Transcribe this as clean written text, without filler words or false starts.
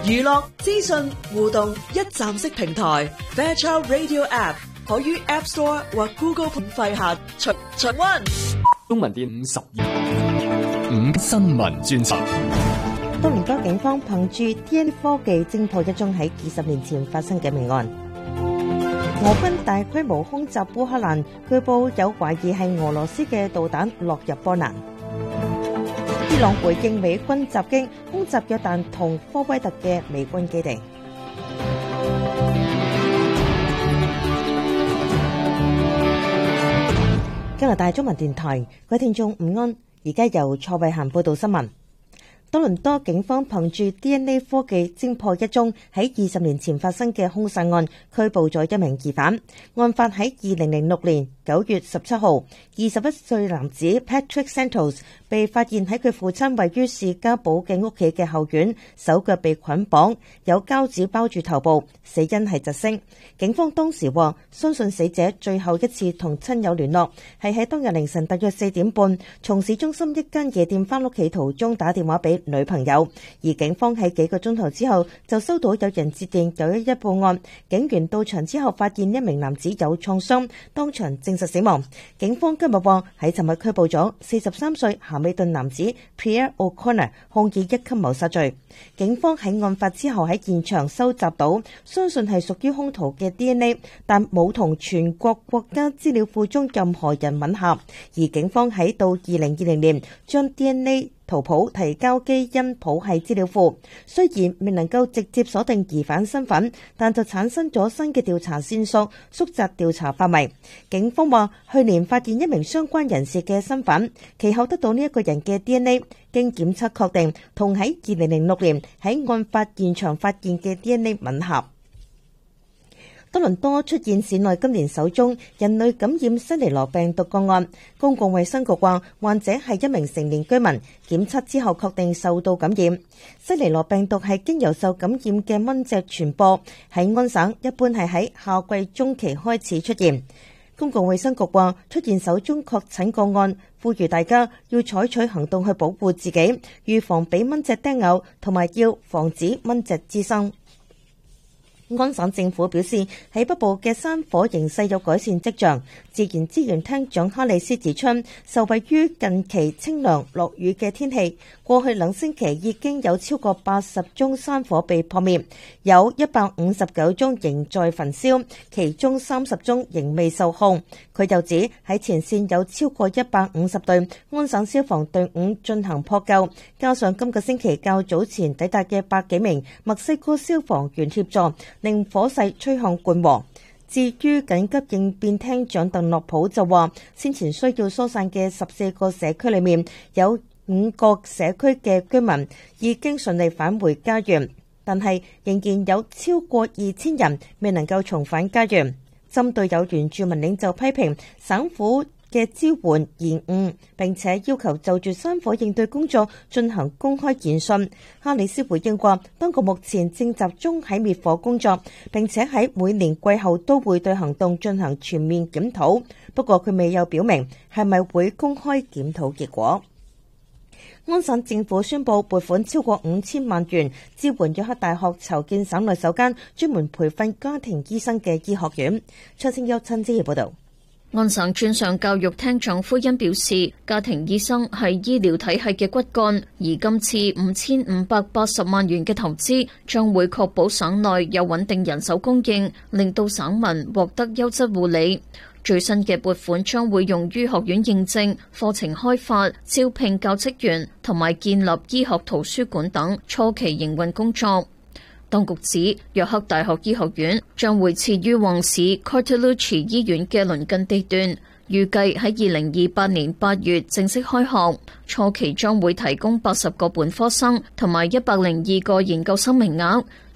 娛樂、資訊、互動一站式平台 Fairchild Radio App 可於 App Store 或 Google 免費下隨溫。 中文電52新聞專輯。 多倫多警方憑住 DNA 科技偵破一宗喺20年前發生嘅命案。俄軍大規模空襲烏克蘭，據報有懷疑係俄羅斯嘅導彈落入波蘭。伊朗回應美軍襲擊，空襲約旦同科威特嘅美軍基地。加拿大中文電台，各位聽眾午安，而家由蔡慧嫻報道新聞。多倫多警方憑住 DNA 科技偵破一宗喺20年前發生嘅兇殺案，拘捕咗一名疑犯。案發喺2006年9月17號，21歲男子 Patrick Santos 被發現喺佢父親位於士嘉堡嘅屋企嘅後院，手腳被捆綁，有膠紙包住頭部，死因係窒息。警方當時話，相信死者最後一次同親友聯絡係喺當日凌晨大約4點半，從市中心一間夜店翻屋企途中打電話俾女朋友，而警方喺幾個鐘頭之後就收到有人致電911報案。警員到場之後發現一名男子有創傷，當場證實死亡。警方今日話喺尋日拘捕咗43歲咸美頓男子 Pierre O'Connor， 控以一級謀殺罪。警方喺案發之後喺現場收集到相信係屬於兇徒嘅 DNA， 但冇同全國國家資料庫中任何人吻合。而警方喺到2020年將 DNA 圖譜提交基因譜系資料庫，雖然未能夠直接鎖定疑犯身份，但就產生咗新嘅調查線索，縮窄調查範圍。警方話，去年發現一名相關人士嘅身份，其後得到呢一個人嘅 DNA， 經檢測確定同喺2006年喺案發現場發現嘅 DNA 吻合。多倫多出現市內今年首宗人類感染西尼羅病毒個案，公共衛生局話患者係一名成年居民，檢測之後確定受到感染。西尼羅病毒係經由受感染嘅蚊隻傳播，喺安省一般係喺夏季中期開始出現。公共衛生局話出現首宗確診個案，呼籲大家要採取行動去保護自己，預防俾蚊隻叮咬，同埋要防止蚊隻滋生。安省政府表示，喺北部嘅山火形勢有改善跡象。自然資源廳長哈里斯指出，受惠於近期清涼落雨嘅天氣，過去2星期已經有超過80宗山火被撲滅，有159宗仍在焚燒，其中30宗仍未受控。佢又指喺前線有超過150隊安省消防隊伍進行撲救，加上今個星期較早前抵達嘅100幾名墨西哥消防員協助，令火勢趨向緩和。至於緊急應變廳長鄧諾普就話，先前需要疏散嘅14個社區裏面，有5個社區嘅居民已經順利返回家園，但係仍然有超過2000人未能夠重返家園。針對有原住民領袖批評省府嘅支援延誤，並且要求就住山火應對工作進行公開研訊。哈里斯回應話，當局目前正集中喺滅火工作，並且喺每年季後都會對行動進行全面檢討。不過佢未有表明係咪會公開檢討結果。安省政府宣布撥款超過5000萬元，支援約克大學籌建省內首間專門培訓家庭醫生嘅醫學院。卓清優親自報道。 安省專上教育廳長夫恩表示，家庭醫生係醫療體系嘅骨幹，而今次5580萬元嘅投資將會確保省內有穩定人手供應，令到省民獲得優質護理。最新嘅撥款將會用於學院認證、課程開發、招聘教職員同埋建立醫學圖書館等初期營運工作。當局指，約克大學醫學院將會設於旺市 Cortellucci 醫院嘅鄰近地段，預計喺2028年8月正式開學。初期將會提供80個本科生同埋102個研究生名額。